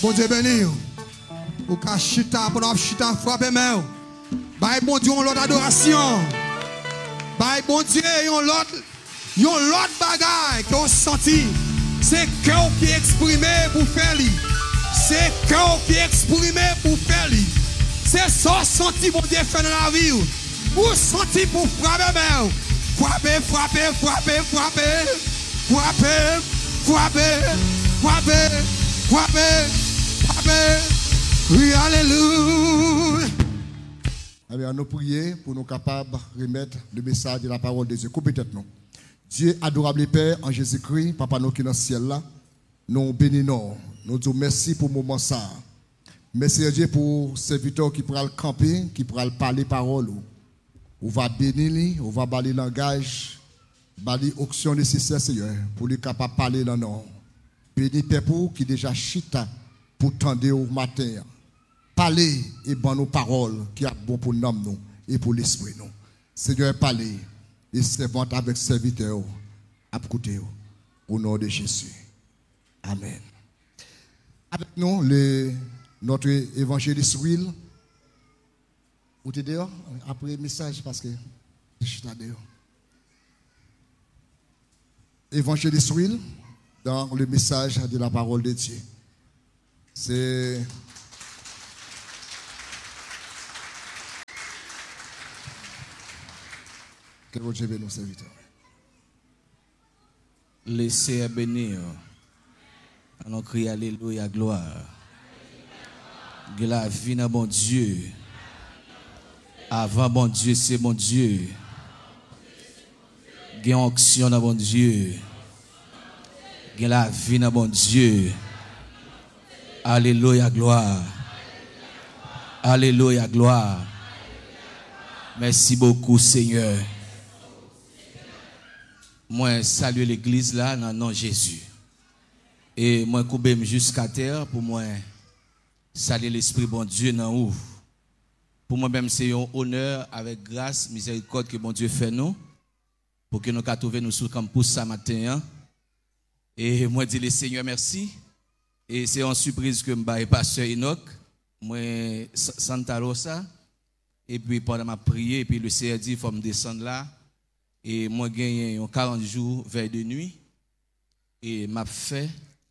Bon Dieu béni. Ou ka chita, pendant chita, frappe main. Bye bon Dieu, on l'autre adoration. Bye bon Dieu, on l'autre bagaille qu'on senti. C'est cœur qui est exprimé pour faire lui. C'est cœur qui est exprimé pour faire lui. C'est ça senti bon Dieu fait dans la vie. Ou senti pour frapper main. Frapper, frapper, frapper, frapper. Frapper, frapper, frapper, frapper, frapper. Oui, alléluia. Alors, nous prions pour nous capables de remettre le message de la parole de Dieu. Coupez tête nous. Dieu, adorable Père, en Jésus-Christ, Papa nous qui est dans le ciel là, nous bénissons. Nous disons merci pour le moment ça. Merci Dieu pour serviteur qui pourra le camper, qui pourra le parler parole. On va bénir, on va balayer le langage, balayer l'option nécessaire, Seigneur, pour lui capable de parler dans nom. Bénis Père pour qui déjà chita pour tendre au matin. Parler et bon nos paroles qui a bon pour nous et pour l'esprit nous. Seigneur, parler et servante avec serviteur à côté au nom de Jésus. Amen. Avec nous, notre évangéliste Will. Vous êtes dehors après le message parce que je suis dehors. Évangéliste Will, dans le message de la parole de Dieu. C'est que Dieu bénisse nos serviteurs. Laissez bénir. On crie alléluia, gloire. Que la vie dans bon Dieu. Avant bon Dieu, c'est bon Dieu. Que onction dans bon Dieu. Que la vie dans bon Dieu. Alléluia, gloire. Alléluia, gloire. Merci beaucoup, Seigneur. Moi, salue l'église là, dans le nom de Jésus. Et moi, coupe jusqu'à terre pour moi, saluer l'Esprit bon Dieu dans où. Pour moi-même, c'est un honneur avec grâce, miséricorde que bon Dieu fait nous, pour que nous puissions trouver nous sur le campus ce matin. Et moi, je dis le Seigneur merci. Et c'est une surprise que je me pasteur Enoch, moi, Santa Rosa. Et puis pendant ma prière, et puis le Seigneur dit, il faut me descendre là. Et moi, j'ai 40 jours veille de nuit. Et m'a fait.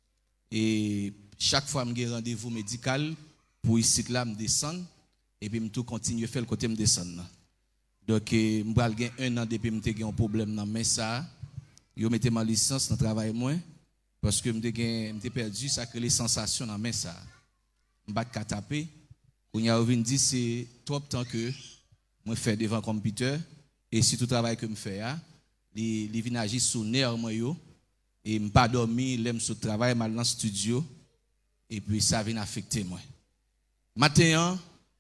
Et chaque fois, j'ai un rendez-vous médical pour ici là, me descendre. Et puis, je continue à faire le côté me descendre. Donc, je vais un an depuis que j'ai un problème dans mes ça. Je mets ma licence dans le travail moins. Parce que j'ai perdu, ça crée les sensations dans mes ça. Je vais taper. Quand je dit c'est trop de temps que je fais devant le computer. Et si tout le travail que je fais, les vinages sont nerfs, et je n'ai pas dormi, je suis sur le travail, je suis dans le studio, et puis ça vient affecter moi. Maintenant,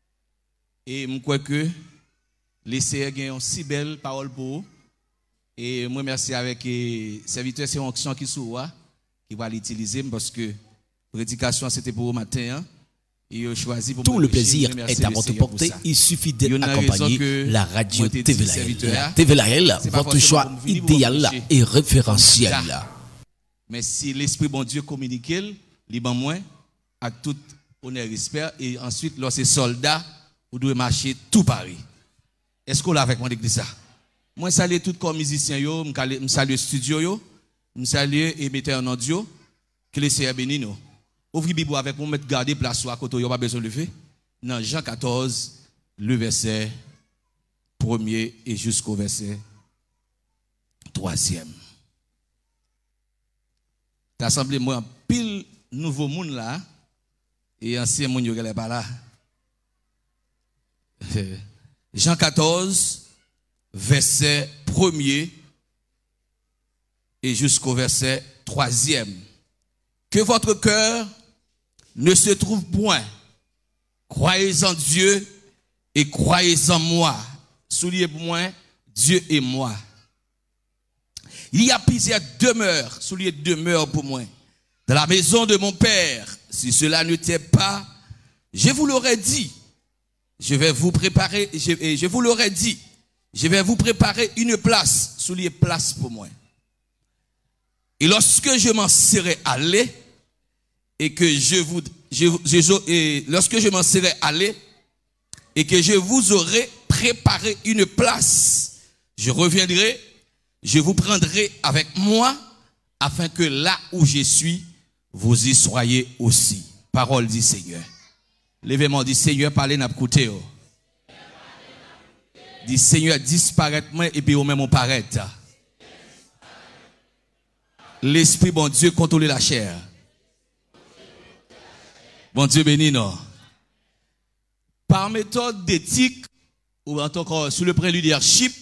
et je crois que les seigneurs ont si belle parole pour vous, et moi merci avec les serviteurs, c'est une action qui soit, qui va l'utiliser, parce que la prédication c'était pour vous matin. Tout le plaisir est à votre portée. Il suffit d'être accompagné la radio TVLAL. TVLAL, votre choix idéal et référentiel. Mais si l'Esprit bon Dieu communique, il va moins avec tout honneur et respect. Et ensuite, lorsque soldat, vous devez marcher tout Paris. Est-ce qu'on l'a avec moi d'église ça? Moi, je salue tout comme musicien, je salue le studio, je salue et metteur en audio, que les Seigneur bénisse nous. Ouvrez Bible avec vous, mettre garder place à côté, il n'y a pas besoin de lever. Dans Jean 14, le verset 1er et jusqu'au verset 3e. T'as assemblé moi un pile nouveau monde là, et ancien monde qui n'est pas là. Jean 14, verset 1er et jusqu'au verset 3e. Que votre cœur ne se trouve point. Croyez en Dieu et croyez en moi. Souliez pour moi, Dieu et moi. Il y a plusieurs demeures, souliez demeures pour moi. Dans la maison de mon Père, si cela n'était pas, je vous l'aurais dit. Je vais vous préparer, je vous l'aurais dit. Je vais vous préparer une place, souliez place pour moi. Et lorsque je m'en serai allé, et que et lorsque je m'en serai allé et que je vous aurai préparé une place, je reviendrai, je vous prendrai avec moi afin que là où je suis, vous y soyez aussi. Parole du Seigneur. L'événement dit Seigneur, parlez n'a écouté. Dit Seigneur, disparaître-moi et puis au même on paraît. L'Esprit, bon Dieu, contrôle la chair. Bon Dieu béni, non. Par méthode d'éthique, ou encore sur le plan leadership,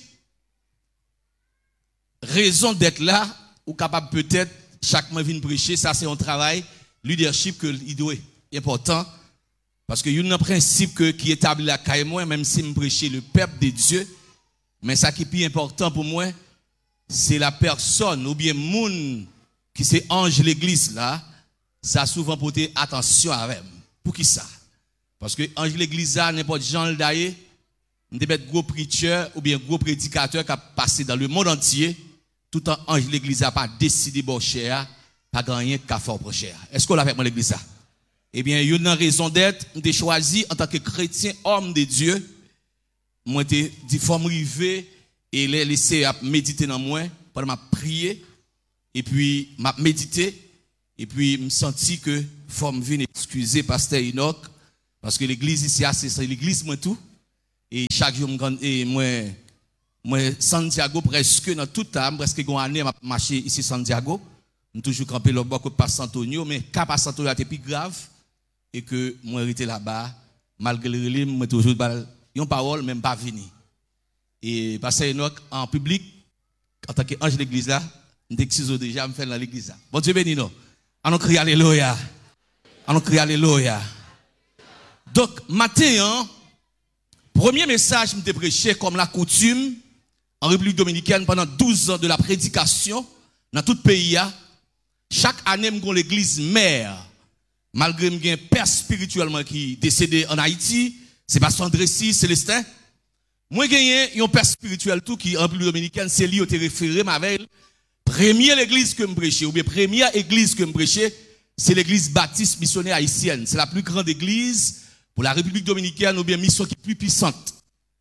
raison d'être là, ou capable peut-être, chaque mois vient prêcher, ça c'est un travail, leadership que il doit important, parce que il y a un principe qui établit la caille moi, même si je prêche le peuple de Dieu, mais ça qui est plus important pour moi, c'est la personne, ou bien moun, qui c'est ange l'église là, ça a souvent porté attention à elle. Pour qui ça? Parce que ange l'église là, n'importe Jean le daye, on peut être gros prêcheur ou bien gros prédicateur qui a passé dans le monde entier, tout en ange l'église a pas décidé bon cher, pas gagner qu'à fort pour cher. Est-ce qu'on l'a fait moi l'église ça? Eh bien, il y a une raison d'être, j'ai choisi en tant que chrétien, homme de Dieu, moi j'ai dit faut me river et les laisser méditer dans moi pendant ma prier et puis m'a médité et puis me senti que faut me venir excuser pasteur Enoch parce que l'église ici c'est l'église moi tout et chaque jour moi Santiago presque dans toute temps presque une année m'a marché ici Santiago me toujours camper le bord que Pastor Antonio mais cas Pastor Antonio était plus grave et que moi j'étais là-bas malgré le relais moi toujours une parole même pas venir et pasteur Enoch en public en tant qu'ange de l'église là m'excuse déjà me faire dans l'église là bon Dieu béni nous on crie alléluia on crie alléluia donc matin premier message me prêché comme la coutume en République dominicaine pendant 12 ans de la prédication dans tout le pays chaque année me l'église mère malgré me un père spirituellement qui décédé en Haïti c'est pasteur André Célestin moi gagné un père spirituel tout qui en République dominicaine c'est lui qui te référé ma veille première église que me prêcher ou bien première église que me prêcher c'est l'église baptiste missionnaire haïtienne c'est la plus grande église pour la République dominicaine ou bien mission qui est plus puissante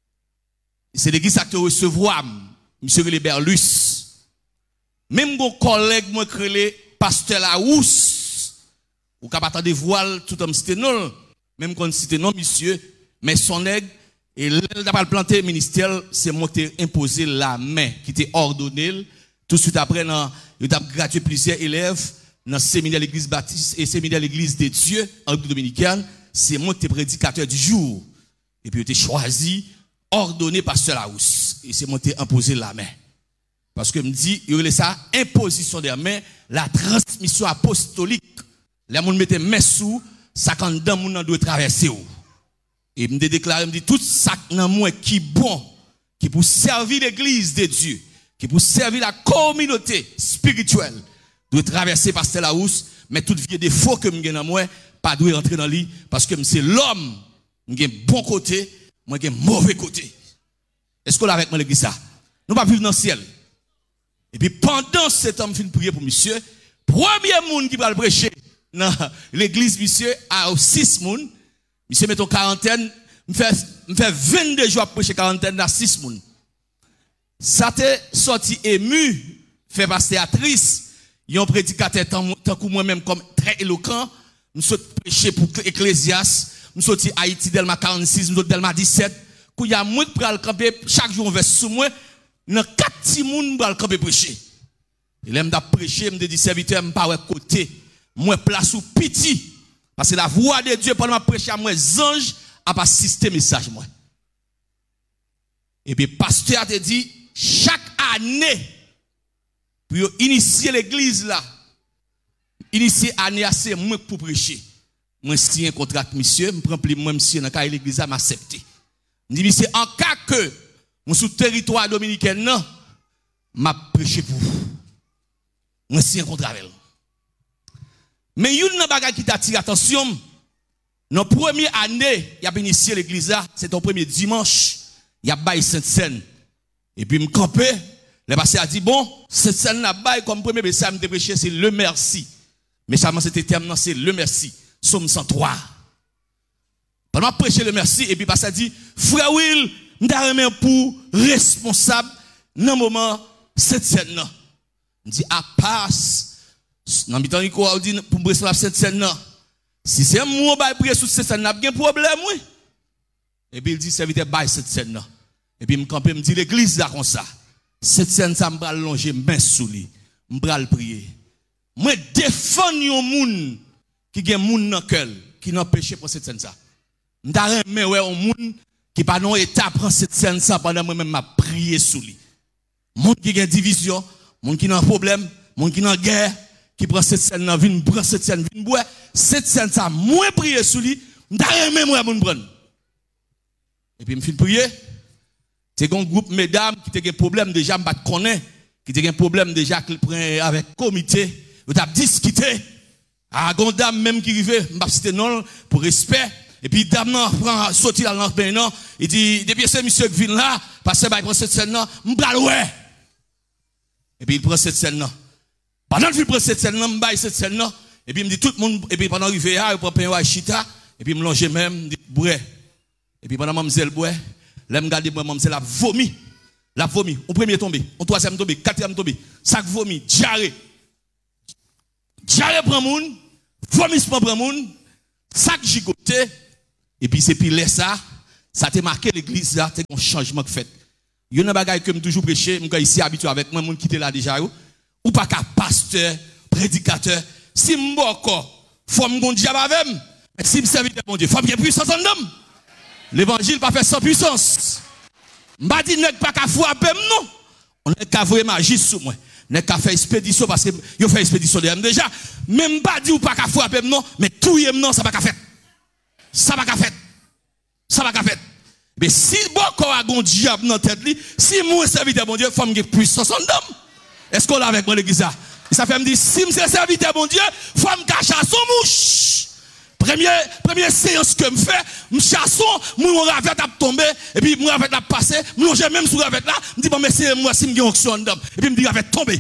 c'est l'église qui recevoir monsieur Berlus même mon collègue moi créé pasteur Larousse ou capable de voile tout homme cité non même quand cité non monsieur mais son aigle et là pas planter ministère c'est moi qui ai imposé la main qui était ordonné tout de suite après il a gratuit plusieurs élèves dans séminaire l'église baptiste et séminaire l'église des dieux en République dominicaine c'est moi qui suis prédicateur du jour et puis il a été choisi ordonné pasteur Larousse et c'est moi qui ai imposé la main parce que me dit il y a ça imposition des mains la transmission apostolique les gens mettaient main sous ça quand dans moun doit traverser et me déclarer me dit tout ça dans moi qui bon qui pour servir l'église de Dieu qui pour servir la communauté spirituelle doit traverser pasteur Larousse mais tout vieux défaut que me gagne dans moi pas doit rentrer dans lui parce que c'est l'homme qui a bon côté moi qui mauvais côté est-ce qu'on l'a avec moi l'église ça nous pas vivre dans le ciel et puis pendant cet homme fin prier pour monsieur premier monde qui va le prêcher dans l'église monsieur à 6 monde monsieur met en quarantaine me fait 22 jours à prêcher quarantaine dans 6 monde ça t'est sorti ému fait passer actrice yon prédicateur tant que moi-même comme très éloquent nous sommes prêcher pour Ecclésias nous sorti Haïti Delma 46 nous Delma 17 quand y a moi qui pral camper chaque jour on verse sous moi dans 4 petits monde pral camper prêcher et l'aime d'a prêcher me dit serviteur me pas côté moi place ou petit parce que la voix de Dieu pendant prêcher à moi ange a pas assister message moi et puis pasteur te dit chaque année pour initier l'église là initier année assez moi pour prêcher moi signé un contrat avec monsieur me prend moi monsieur dans l'église a m'accepter me dit monsieur en cas que mon sous territoire dominicain non m'a prêcher pour vous moi signé un contrat avec mais une bagage qui t'attire attention dans première année il a initié l'église là c'est ton premier dimanche il y a bail Sainte-Seine et puis me camper le pasteur a dit bon cette scène là bail comme premier message me prêcher c'est le merci Mais ça, c'était terme, c'est le merci. Somme 103. Pendant prêcher le merci, et puis ça dit, frère Will, m'ta pour responsable dans le moment cette scène. On dit, à passe, dans le temps, il dit, pour me responsable cette scène. Si c'est moi qui prier sur cette scène, il y a un problème, oui. Et puis il dit, serviteur, baille cette scène. Et puis il me dit, l'église là comme ça. Cette scène, ça me va longer main sous lui. Je vais prier. Moi, défends un monde qui a un monde dans le cœur, qui n'a péché pour cette scène. Je vais ouais un monde qui pas dans état prend cette scène ça pendant moi-même m'a prier sous lui. Monde qui a une division, monde qui a un problème, monde qui a une guerre, qui prend cette scène là, vient prendre cette scène, vient boire. Cette scène ça, moi prier sous lui, je vais moi prendre. Et puis, je me prier. C'est un groupe mesdames qui a un problème déjà, je ne connais pas, qui a un problème déjà avec le comité, vous avez discuté. À une dame même qui arrive, je vais citer non pour respect. Et puis, dame prend sorti dans le non, il dit, depuis ce monsieur qui vient là, parce qu'il prend cette scène là, je vais ouais. Et puis, il prend cette scène là. Pendant qu'il prend cette scène là, je vais cette scène là. Et puis, il me dit tout le monde, et puis pendant qu'il arrive, il prend pain chita, et puis, il me longe même, il dit, boué. Et puis, pendant que je me boué, là, je regarde, c'est la vomi. La vomi. Au premier tombé, au troisième tombé, quatrième tombé. Sac vomi, diarrhée. Diarrhée prend moun, vomissement prend moun, sac gigoté. Et puis c'est pile ça t'a marqué l'église là, c'est un changement que fait. Il y a un bagage que je toujours prêcher, je suis ici habitué avec moi, moun qui était là déjà ou pas qu'un pasteur, prédicateur, si je encore, faut me diable avec moi. Si je serviteur mon Dieu, faut bien puissance en homme. L'évangile pas fait sans puissance. M'a dit n'est pas qu'à frapper non. On n'est qu'à voir magie sur moi. N'est qu'à faire expédition parce que yo fait expédition déjà. Même pas dit ou pas qu'à frapper non, mais tout yem non ça pas qu'à faire. Ça pas qu'à faire. Ça pas qu'à faire. Mais si bon a gon diable dans tête li, si moi serviteur mon Dieu, faut me puissance en homme. Est-ce qu'on l'a avec moi l'église ça? Ça fait me dire si me serviteur mon Dieu, faut me cacher son mouche. Première séance que me fait, me chasse, mon ravette a tombé, et puis mon ravette a passé, mon j'ai même sous ravette là, me dit bon mais c'est moi si me gagne onction d'homme, et puis me dit ravette tomber,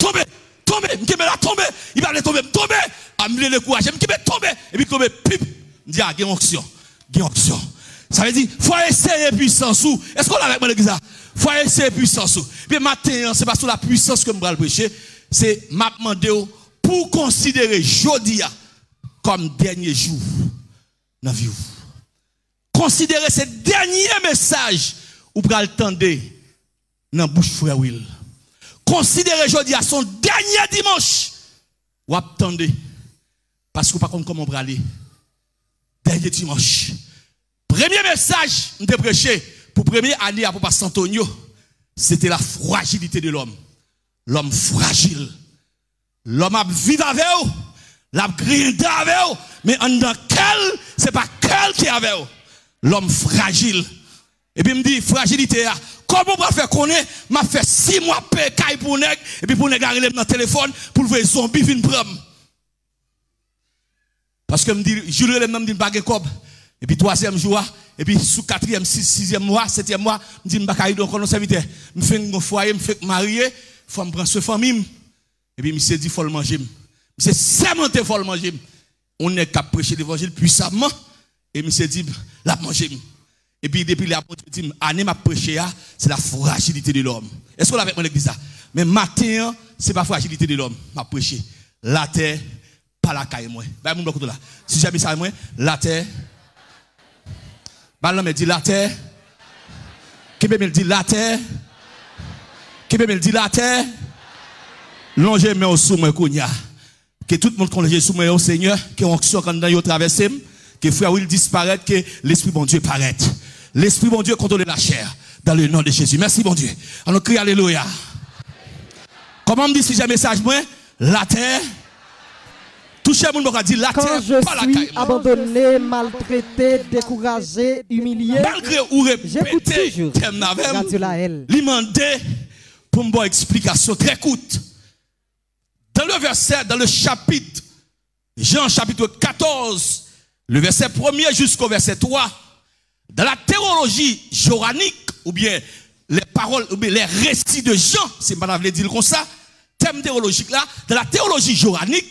me dit la tomber, il va aller tomber, à me le courage, me dit tomber, et puis tomber pip, me dit ah gagne onction. Ça veut dire faut essayer puissance ou, est-ce qu'on l'a avec moi l'église ça? Faut essayer puissance ou. Puis matin, c'est pas sur la puissance que me va prêcher, c'est m'a demandé pour considérer jodia comme dernier jour dans la vie. Considérez ce dernier message ou pour attendre dans la bouche frère Will. Considérez aujourd'hui à son dernier dimanche ou attendez parce que vous ne savez pas comment on va aller. Dernier dimanche. Premier message que je prêché pour première année à Pasteur Antonio, c'était la fragilité de l'homme. L'homme fragile. L'homme a vivre avec vous. La grinde avec vous, mais en dans quel, c'est pas quel qui est avec vous. L'homme fragile. Et puis, il me dit, fragilité, comment on va faire connaître, m'a fait 6 mois pécaille pour nèg, et puis pour nèg arriver dans le téléphone, pour voir zombie vin prendre. Parce que me dit, Jules me dit, bagay kob. Et puis, 3e jour, et puis, sous 4e, 6e mois, 7e mois, me dit, m'bakaï donc, on serviteur. Me fait un foyer, me fait marier, faut me prendre ce famille. Et puis, il me dit, faut le manger. C'est sermenté faut le manger. On est qu'à prêcher l'évangile puissamment. Et monsieur dit, la manger. Et puis depuis la dit, année m'a prêché, c'est la fragilité de l'homme. Est-ce qu'on l'a avec moi l'église ça? Mais matin, c'est pas fragilité de l'homme. M'a prêché. La terre, pas la caille moi. Bah mon bloc là. Si j'avais ça moi, la terre. Bah l'homme me dit la terre. Qui me dit la terre? Qui me dit la terre? Longez mais au sous moi kounya. Que tout le monde connaît sous moi au Seigneur, que onction quand dans yo traverser, que frère Will disparaît, que l'esprit bon Dieu paraît. L'esprit bon Dieu contrôle la chair dans le nom de Jésus. Merci bon Dieu. On crie alléluia. Comment me dit si j'ai un message moi, la terre toucher mon bras dit la terre pas la caille. Abandonné, maltraité, découragé, humilié. Malgré ou répété, thème n'avait demandé pour me explication très courte. Dans le verset, dans le chapitre, Jean chapitre 14, le verset 1er jusqu'au verset 3, dans la théologie joranique, ou bien les paroles, ou bien les récits de Jean, c'est pas la dire comme ça, thème théologique là, dans la théologie joranique,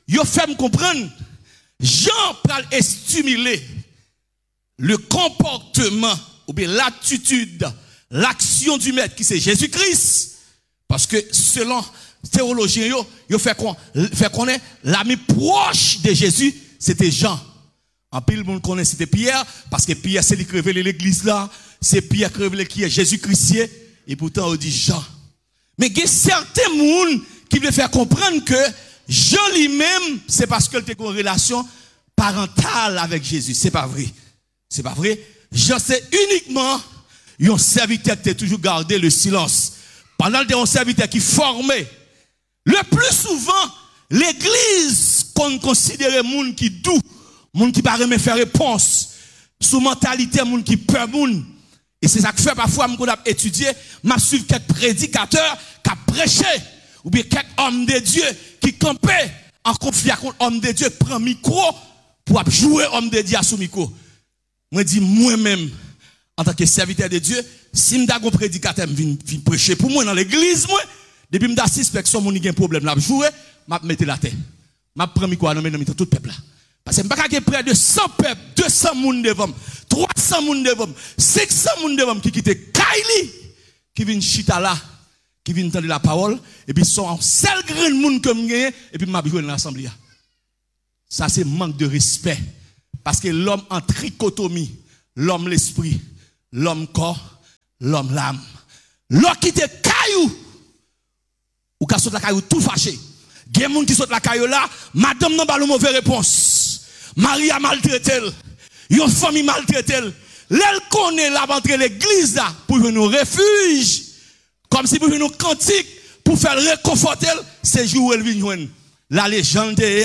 Yo fait me comprendre, Jean pral stimuler le comportement ou bien l'attitude, l'action du maître qui c'est Jésus-Christ. Parce que selon théologiens, yo fait connaître l'ami proche de Jésus, c'était Jean. En pile, monde connaît c'était Pierre, parce que Pierre c'est lui qui révèle l'église là, c'est Pierre qui révèle qui est Jésus-Christ, et pourtant on dit Jean. Mais il y a certains monde qui veulent faire comprendre que Jean lui-même, c'est parce qu'il a une relation parentale avec Jésus. C'est pas vrai. C'est pas vrai. Jean, c'est uniquement un serviteur qui a toujours gardé le silence. Pendant que un serviteur qui formait, le plus souvent, l'église qu'on considère monde qui doux, monde qui pas remet faire réponse, sous mentalité monde qui peur monde. Et c'est ça que fait parfois qu'on a étudié, m'a suivi quelques prédicateurs qui prêché ou bien quelques hommes de Dieu qui campaient en conflit avec homme de Dieu prend micro pour jouer homme de Dieu sous micro. Moi dis moi-même en tant que serviteur de Dieu, si m'da gon prédicateur vient prêcher pour moi dans l'église moi, depuis m'da suspect son moun qui a un problème là jouer, m'a mettre la terre. M'a prend micro dans tout le peuple là. Parce que m'pa ka près de 100 peuples, 200 moun devant, 300 moun devant, 500 moun devant qui quitte Kaili, qui viennent chita là, qui viennent entendre la parole et puis sont en seul grand monde comme gagné et puis m'a joué dans l'assemblée. Ça c'est manque de respect parce que l'homme en trichotomie, l'homme l'esprit, l'homme corps, l'homme l'âme. L'homme qui te caillou ou ka saute la caillou tout fâché. Gen moun qui saute la caillou là, madame n'a pas le mauvais réponse. Marie a maltraité elle. Yon famille maltraité elle. L'elle connaît la rentrée l'église là pour venir nous refuge. Comme si pour venir nous cantique pour faire réconforter elle, c'est jour où elle vient joindre. La légende est